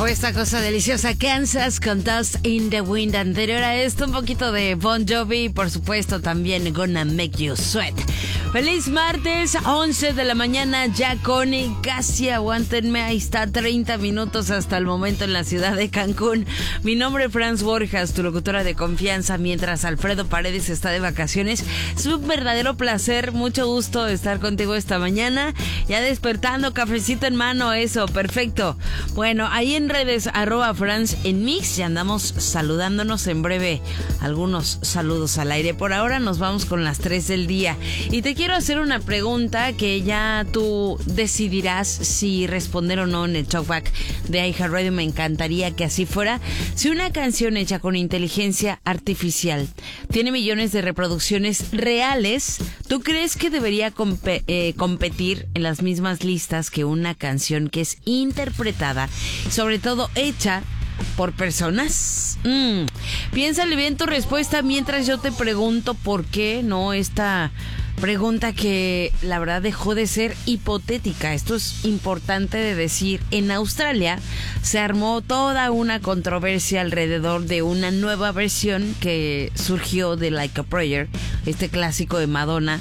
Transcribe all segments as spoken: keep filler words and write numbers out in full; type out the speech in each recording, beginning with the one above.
Pues esta cosa deliciosa, Kansas con Dust in the Wind. Anterior a esto, un poquito de Bon Jovi, por supuesto, también Gonna Make You Sweat. Feliz martes, once de la mañana, ya con casi, aguántenme, ahí está, treinta minutos hasta el momento en la ciudad de Cancún. Mi nombre es Franz Borjas, tu locutora de confianza, mientras Alfredo Paredes está de vacaciones. Es un verdadero placer, mucho gusto estar contigo esta mañana, ya despertando, cafecito en mano, eso, perfecto. Bueno, ahí en redes, arroba Franz en Mix, ya andamos saludándonos en breve, algunos saludos al aire. Por ahora nos vamos con las tres del día, y te quiero hacer una pregunta que ya tú decidirás si responder o no en el talkback de iHeartRadio. Me encantaría que así fuera. Si una canción hecha con inteligencia artificial tiene millones de reproducciones reales, ¿tú crees que debería comp- eh, competir en las mismas listas que una canción que es interpretada, sobre todo hecha por personas? Mm. Piénsale bien tu respuesta mientras yo te pregunto por qué no esta pregunta que la verdad dejó de ser hipotética. Esto es importante de decir. En Australia se armó toda una controversia alrededor de una nueva versión que surgió de Like a Prayer, este clásico de Madonna.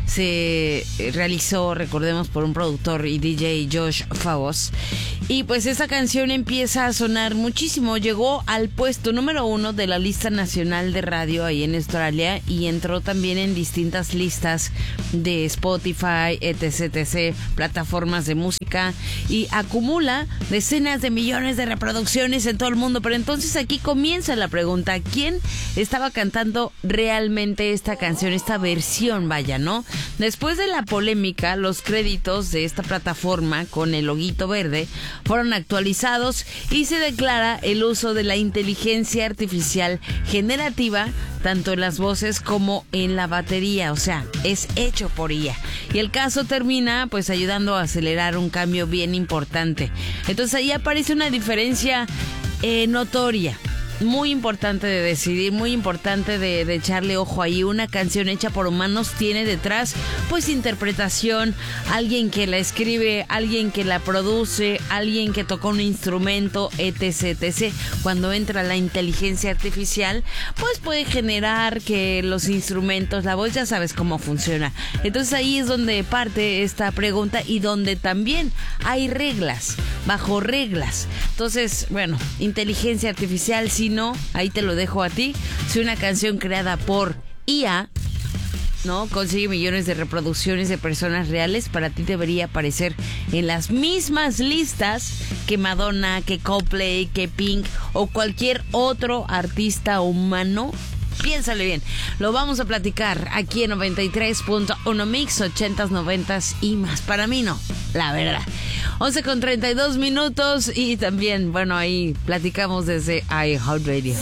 Se realizó, recordemos, por un productor y D J, Josh Favos. Y pues esta canción empieza a sonar muchísimo. Llegó al puesto número uno de la lista nacional de radio ahí en Australia, y entró también en distintas listas de Spotify, etc, etc, plataformas de música, y acumula decenas de millones de reproducciones en todo el mundo. Pero entonces aquí comienza la pregunta: ¿quién estaba cantando realmente esta canción, esta versión, vaya, ¿no? Después de la polémica, los créditos de esta plataforma con el loguito verde fueron actualizados y se declara el uso de la inteligencia artificial generativa tanto en las voces como en la batería, o sea, es hecho por I A. Y el caso termina pues ayudando a acelerar un cambio bien importante. Entonces ahí aparece una diferencia eh, notoria. Muy importante de decidir, muy importante de, de echarle ojo ahí. Una canción hecha por humanos tiene detrás pues interpretación, alguien que la escribe, alguien que la produce, alguien que tocó un instrumento, etc, etc. Cuando entra la inteligencia artificial, pues puede generar que los instrumentos, la voz, ya sabes cómo funciona. Entonces ahí es donde parte esta pregunta, y donde también hay reglas, bajo reglas. Entonces, bueno, inteligencia artificial, si no, ahí te lo dejo a ti. Si una canción creada por I A, ¿no?, consigue millones de reproducciones de personas reales, para ti debería aparecer en las mismas listas que Madonna, que Coldplay, que Pink o cualquier otro artista humano. Piénsale bien, lo vamos a platicar aquí en noventa y tres punto uno Mix, ochentas, noventas y más. Para mí no, la verdad. once con treinta y dos minutos, y también, bueno, ahí platicamos desde iHeartRadio.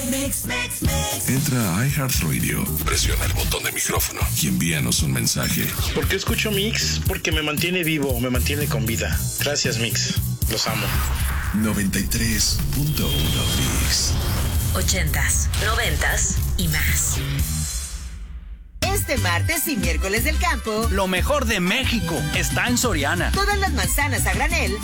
Entra a iHeartRadio, presiona el botón de micrófono y envíanos un mensaje. ¿Por qué escucho Mix? Porque me mantiene vivo, me mantiene con vida. Gracias, Mix. Los amo. noventa y tres punto uno Mix. Ochentas, noventas y más. Este martes y miércoles del campo, lo mejor de México está en Soriana. Todas las manzanas a granel